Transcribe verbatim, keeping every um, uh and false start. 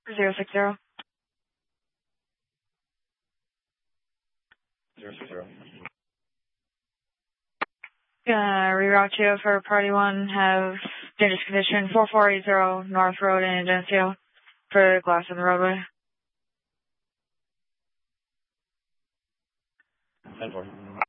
zero six zero. Zero six zero. Gonna reroute you for party one, have dangerous condition four four eight zero North Road in Geneseo for glass on the roadway. ten four.